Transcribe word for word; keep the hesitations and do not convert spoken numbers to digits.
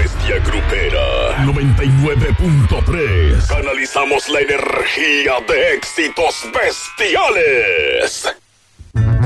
bestia grupera. noventa y nueve punto tres. Canalizamos la energía de éxitos bestiales.